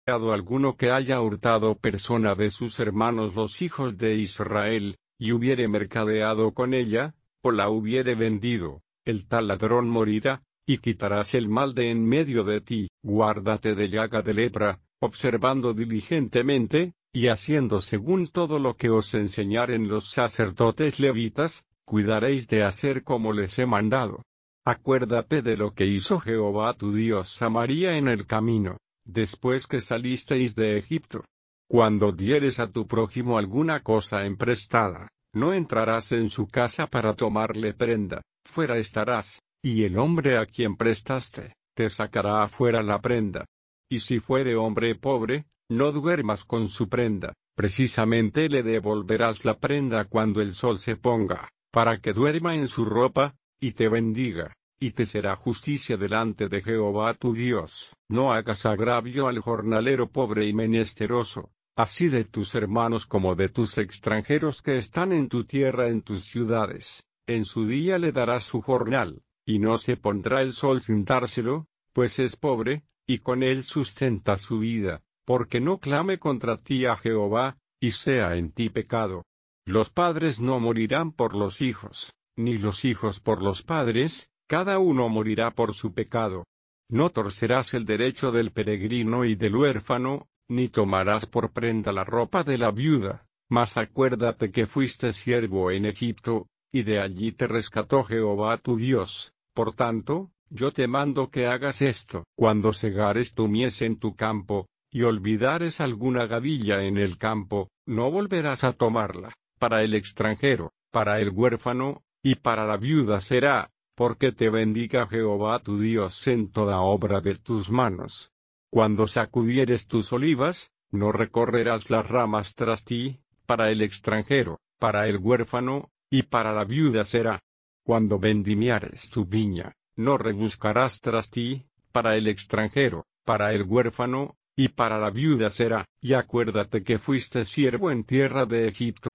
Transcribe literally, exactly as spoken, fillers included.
alguno que haya hurtado persona de sus hermanos los hijos de Israel, y hubiere mercadeado con ella, o la hubiere vendido, el tal ladrón morirá, y quitarás el mal de en medio de ti. Guárdate de llaga de lepra, observando diligentemente, y haciendo según todo lo que os enseñaren los sacerdotes levitas, cuidaréis de hacer como les he mandado. Acuérdate de lo que hizo Jehová tu Dios a María en el camino, después que salisteis de Egipto. Cuando dieres a tu prójimo alguna cosa emprestada, no entrarás en su casa para tomarle prenda, fuera estarás, y el hombre a quien prestaste, te sacará afuera la prenda. Y si fuere hombre pobre, no duermas con su prenda, precisamente le devolverás la prenda cuando el sol se ponga, para que duerma en su ropa, y te bendiga, y te será justicia delante de Jehová tu Dios. No hagas agravio al jornalero pobre y menesteroso, así de tus hermanos como de tus extranjeros que están en tu tierra en tus ciudades. En su día le darás su jornal, y no se pondrá el sol sin dárselo, pues es pobre, y con él sustenta su vida, porque no clame contra ti a Jehová, y sea en ti pecado. Los padres no morirán por los hijos, ni los hijos por los padres, cada uno morirá por su pecado. No torcerás el derecho del peregrino y del huérfano, ni tomarás por prenda la ropa de la viuda, mas acuérdate que fuiste siervo en Egipto, y de allí te rescató Jehová tu Dios. Por tanto, yo te mando que hagas esto. Cuando segares tu mies en tu campo, y olvidares alguna gavilla en el campo, no volverás a tomarla. Para el extranjero, para el huérfano, y para la viuda será, porque te bendiga Jehová tu Dios en toda obra de tus manos. Cuando sacudieres tus olivas, no recorrerás las ramas tras ti, para el extranjero, para el huérfano, y para la viuda será. Cuando vendimiares tu viña, no rebuscarás tras ti, para el extranjero, para el huérfano, y para la viuda será. Y acuérdate que fuiste siervo en tierra de Egipto,